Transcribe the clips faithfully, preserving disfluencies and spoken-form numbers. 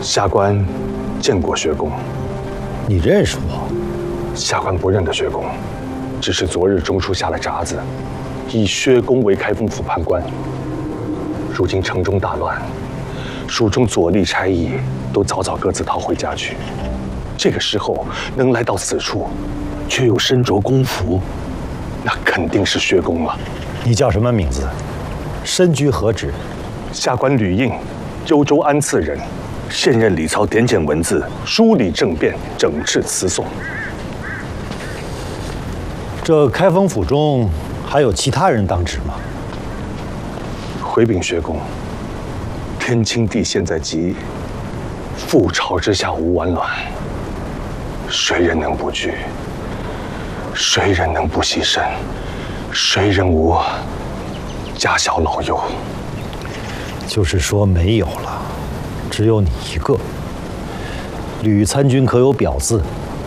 下官见过薛公。 你认识我？ 下官不认得薛公，只是昨日中书下了札子，以薛公为开封府判官。如今城中大乱，蜀中左吏差役都早早各自逃回家去。这个时候能来到此处，却又身着公服，那肯定是薛公了。 你叫什么名字？身居何职？ 下官吕应，幽州安次人。 现任礼操点检文字，梳理政变，整治词讼。 这开封府中还有其他人当值吗？ 回禀薛公，天清帝现在急，覆巢之下无完卵，谁人能不惧？谁人能不牺牲？谁人无家小老幼？ 就是说没有了。 只有你一个。吕参军可有表字？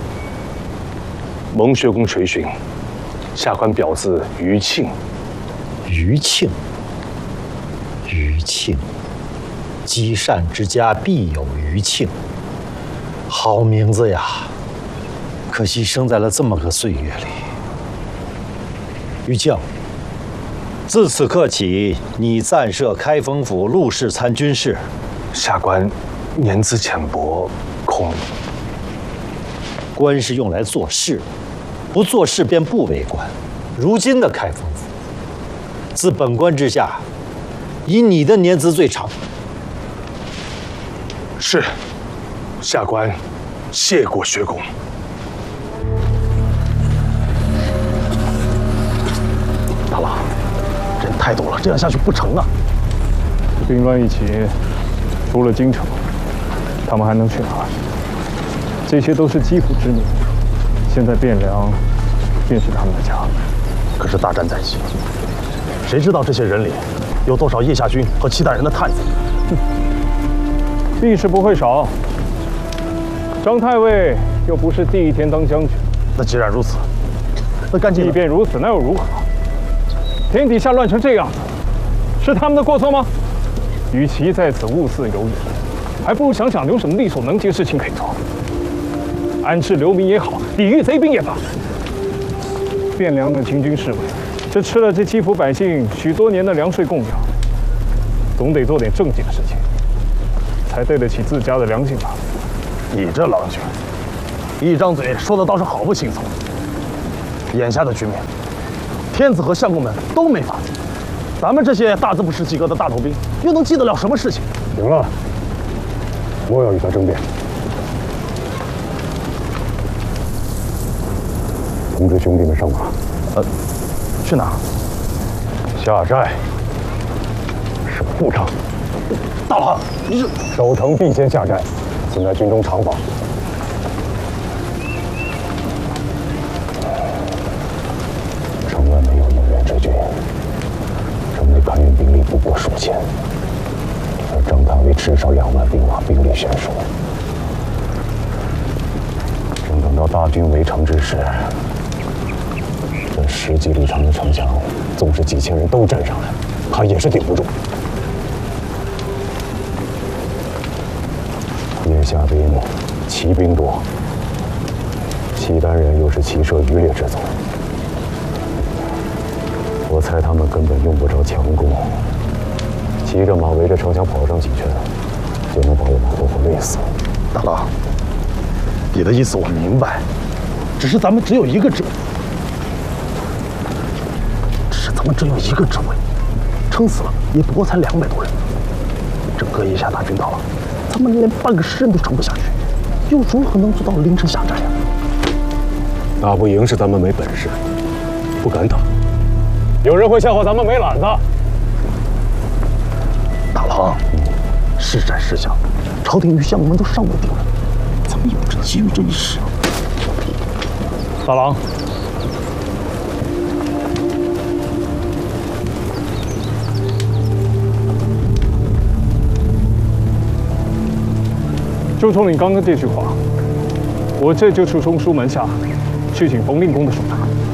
蒙薛公垂询，下官表字余庆。 余庆，余庆，积善之家必有余庆。好名字呀！可惜生在了这么个岁月里。余庆，自此刻起，你暂设开封府陆氏参军事。 下官年资浅薄，恐官是用来做事，不做事便不为官。如今的开封府，自本官之下，以你的年资最长。 是，下官谢过薛公。 大郎，人太多了，这样下去不成啊！ 兵乱一起。 除了京城，他们还能去哪儿？这些都是基辅之民，现在汴梁便是他们的家。 可是大战在即，谁知道这些人里有多少腋下军和契丹人的探子？ 哼，必是不会少。张太尉又不是第一天当将军。 那既然如此，那干脆即便如此，那又如何？天底下乱成这样子，是他们的过错吗？ 与其在此物色游人，还不如想想有什么力所能及的事情可以做，安置流民也好，抵御贼兵也罢。汴梁的清军侍卫，这吃了这基辅百姓许多年的粮税供养，总得做点正经的事情，才对得起自家的良心吧。 你这郎君，一张嘴说的倒是好不轻松。眼下的局面，天子和相公们都没法子。 咱们这些大字不识几个的大头兵，又能记得了什么事情？ 行了，莫要与他争辩。通知兄弟们上马。 呃，去哪？ 下寨。是副长。 大郎，你是守城必先下寨，请在军中常访。城外没有应援之军。 城内看运兵力不过数千，而张太尉至少两万兵马，兵力悬殊。正等到大军围城之时，这十几里长的城墙，纵使几千人都站上来，怕也是顶不住。眼下兵骑兵多，契丹人又是骑射渔猎之族。 我猜他们根本用不着强攻，骑着马围着城墙跑上几圈，就能把我们活活累死。 大郎，你的意思我明白，只是咱们只有一个指，只是咱们只有一个指挥，撑死了也不过才两百多人。整个腋下大军到了，咱们连半个师人都撑不下去，又如何能做到凌晨下寨呀？ 打不赢是咱们没本事，不敢打。 有人会笑话咱们没懒子。 大郎，是战是降，朝廷与相公们都尚未定论，咱们有着急于这一时。 大郎，就冲你刚刚这句话，我这就去中书门下去请冯令公的署查。